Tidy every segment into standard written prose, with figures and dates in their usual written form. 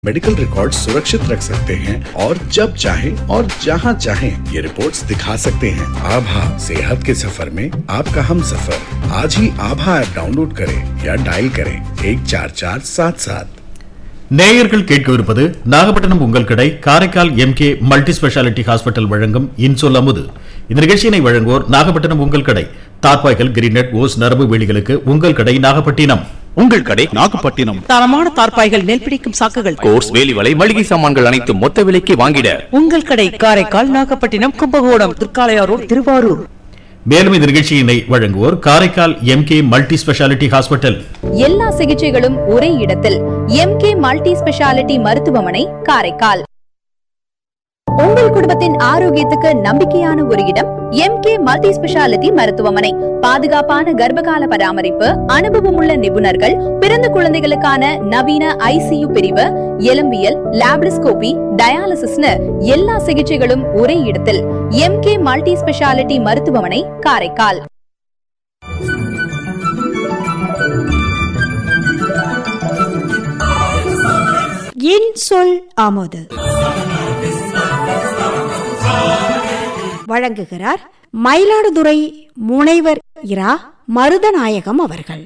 Medical record सुरक्षित रख सकते हैं और जब चाहें और जहां चाहें ये रिपोर्ट्स दिखा सकते हैं। आभा सेहत के सफर में आपका हम सफर। आज ही आभा ऐप डाउनलोड करें या डायल करें 14477। நேயர்கள் கேட்கவிருப்பது நாகப்பட்டினம் உங்கள் கடை Karaikal MK multi speciality hospital வழங்கும் இன்சொல் அமுது. இந்த நிகழ்ச்சியினை வழங்குவோர் நாகப்பட்டினம் உங்கள் கடை தார்பாய்கள் கிரீனட் ஓஸ் நரம்பு வேலிகளுக்கு உங்கள் கடை நாகப்பட்டினம். உங்கள் கடை நாகப்பட்டினம். தரமான தார்பாய்கள் நெல் பிடிக்கும் சாக்குகள் கோர்ஸ் வேலி வலை மளிகை சாமான்கள் அனைத்து மொத்த விலைக்கு வாங்கிட உங்கள் கடை காரைக்கால் நாகப்பட்டினம் கும்பகோணம் திருக்காளையாரோடு திருவாரூர். மேலும் இந்த நிகழ்ச்சியினை வழங்குவோர் Karaikal MK multi speciality hospital. எல்லா சிகிச்சைகளும் ஒரே இடத்தில் எம்கே மல்டி ஸ்பெஷாலிட்டி மருத்துவமனை காரைக்கால். உங்கள் குடும்பத்தின் ஆரோக்கியத்துக்கு நம்பிக்கையான ஒரு இடம் எம்கே மல்டி ஸ்பெஷாலிட்டி மருத்துவமனை. பாதுகாப்பான கர்ப்பகால பராமரிப்பு, அனுபவமுள்ள நிபுணர்கள், பிறந்த குழந்தைகளுக்கான நவீன ஐசியு பிரிவு, எலும்பியல், லாப்ரிஸ்கோபி, டயாலிசிஸ்னு எல்லா சிகிச்சைகளும் ஒரே இடத்தில் எம்கே மல்டி ஸ்பெஷாலிட்டி மருத்துவமனை காரைக்கால். இன்சொல் அமுது வழங்குகிறார் மயிலாடுதுறை முனைவர் இரா மருதநாயகம் அவர்கள்.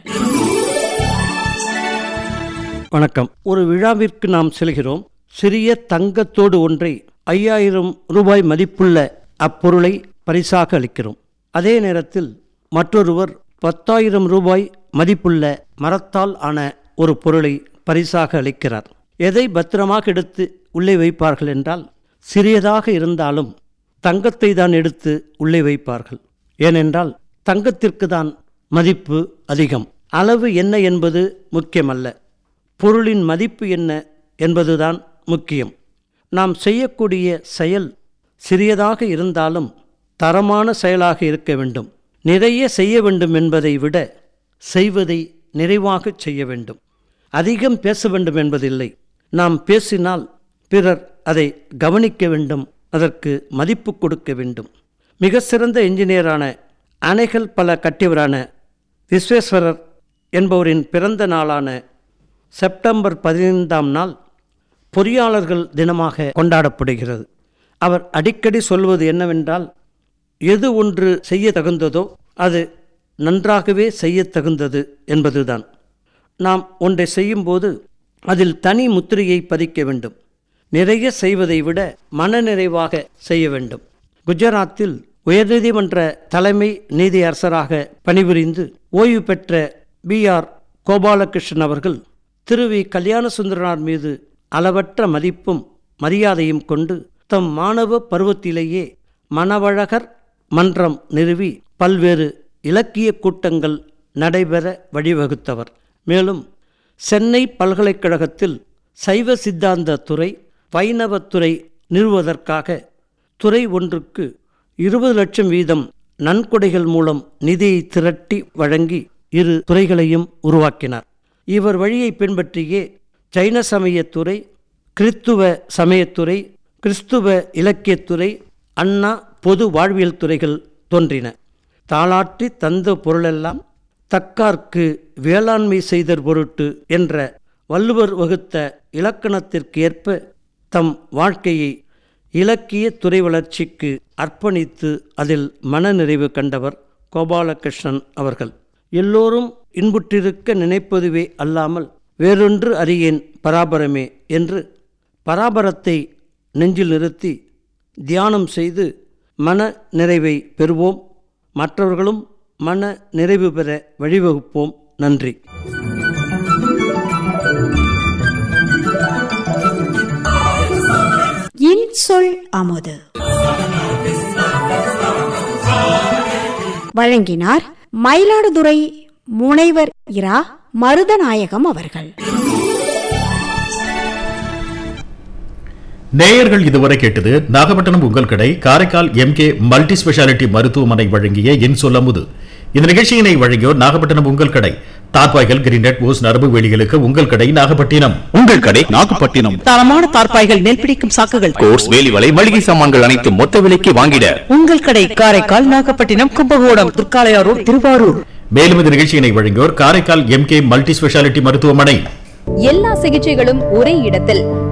வணக்கம். ஒரு விழாவிற்கு நாம் செல்கிறோம். சிறிய தங்கத்தோடு ஒன்றை 5000 ரூபாய் மதிப்புள்ள அப்பொருளை பரிசாக அளிக்கிறோம். அதே நேரத்தில் மற்றொருவர் 10,000 ரூபாய் மதிப்புள்ள மரத்தால் ஆன ஒரு பொருளை பரிசாக அளிக்கிறார். எதை பத்திரமாக எடுத்து உள்ளே வைப்பார்கள் என்றால், சிறியதாக இருந்தாலும் தங்கத்தை தான் எடுத்து உள்ளே வைப்பார்கள். ஏனென்றால் தங்கத்திற்கு தான் மதிப்பு அதிகம். அளவு என்ன என்பது முக்கியமல்ல, பொருளின் மதிப்பு என்ன என்பதுதான் முக்கியம். நாம் செய்யக்கூடிய செயல் சிறியதாக இருந்தாலும் தரமான செயலாக இருக்க வேண்டும். நிறைய செய்ய வேண்டும் என்பதை விட செய்வதை நிறைவாக செய்ய வேண்டும். அதிகம் பேச வேண்டும் என்பதில்லை. நாம் பேசினால் பிறர் அதை கவனிக்க வேண்டும், அதற்கு மதிப்பு கொடுக்க வேண்டும். மிக சிறந்த என்ஜினியரான, அணைகள் பல கட்டியவரான விஸ்வேஸ்வரர் என்பவரின் பிறந்த நாளான செப்டம்பர் 15ஆம் நாள் பொறியாளர்கள் தினமாக கொண்டாடப்படுகிறது. அவர் அடிக்கடி சொல்வது என்னவென்றால், எது ஒன்று செய்ய தகுந்ததோ அது நன்றாகவே செய்ய தகுந்தது என்பதுதான். நாம் ஒன்றை செய்யும்போது அதில் தனி முத்திரையை பதிக்க வேண்டும். நிறைய செய்வதை விட மனநிறைவாக செய்ய வேண்டும். குஜராத்தில் உயர்நீதிமன்ற தலைமை நீதியரசராக பணிபுரிந்து ஓய்வு பெற்ற B.R. கோபாலகிருஷ்ணன் அவர்கள் திரு கல்யாணசுந்தரனார் மீது அளவற்ற மதிப்பும் மரியாதையும் கொண்டு தம் மாணவ பருவத்திலேயே மணவழகர் மன்றம் நிறுவி பல்வேறு இலக்கிய கூட்டங்கள் நடைபெற வழிவகுத்தவர். மேலும் சென்னை பல்கலைக்கழகத்தில் சைவ சித்தாந்த துறை, வைணவத்துறை நிறுவுவதற்காக துறை ஒன்றுக்கு 20 லட்சம் வீதம் நன்கொடைகள் மூலம் நிதியை திரட்டி வழங்கி 2 துறைகளையும் உருவாக்கினார். இவர் வழியை பின்பற்றியே ஜைன சமயத்துறை, கிறித்துவ சமயத்துறை, கிறிஸ்துவ இலக்கியத்துறை, அண்ணா பொது வாழ்வியல் துறைகள் தோன்றின. தாளாற்றி தந்த பொருளெல்லாம் தக்கார்க்கு வேளாண்மை செய்தற் பொருட்டு என்ற வள்ளுவர் வகுத்த இலக்கணத்திற்கு ஏற்ப தம் வாழ்க்கையை இலக்கிய துறை வளர்ச்சிக்கு அர்ப்பணித்து அதில் மனநிறைவு கண்டவர் கோபாலகிருஷ்ணன் அவர்கள். எல்லோரும் இன்புற்றிருக்க நினைப்பதுவே அல்லாமல் வேறொன்று அறியேன் பராபரமே என்று பராபரத்தை நெஞ்சில் நிறுத்தி தியானம் செய்து மன நிறைவை பெறுவோம். மற்றவர்களும் மன நிறைவு பெற வழிவகுப்போம். நன்றி. இன்சொல் அமுது வழங்கினார் மயிலாடுதுறை முனைவர் இரா மருதநாயகம் அவர்கள். நேயர்கள் இதுவரை கேட்டது நாகப்பட்டினம் உங்கள் கடை காரைக்கால் எம்கே மல்டி ஸ்பெஷாலிட்டி மருத்துவமனை வழங்கிய இன்சொல் அமுது. இந்த நிகழ்ச்சியினை வழங்கியோர் நாகப்பட்டினம் உங்கள் கடை தார்பாய்கள் கிரீனட் ஓஸ் நரம்பு வேலிகளுக்கு உங்கள் கடை நாகப்பட்டினம். உங்கள் கடை நாகப்பட்டினம். தரமான தார்பாய்கள் நெல் பிடிக்கும் சாக்குகள் கோர்ஸ் வேலி வலை மளிகை சாமான்கள் அனைத்து மொத்த விலைக்கு வாங்கிட உங்கள் கடை காரைக்கால் நாகப்பட்டினம் கும்பகோணம் திருக்காளையாரோடு திருவாரூர். மேலும் இந்த நிகழ்ச்சியினை வழங்கியோர் காரைக்கால் எம்கே மல்டி ஸ்பெஷாலிட்டி மருத்துவமனை. எல்லா சிகிச்சைகளும் ஒரே இடத்தில்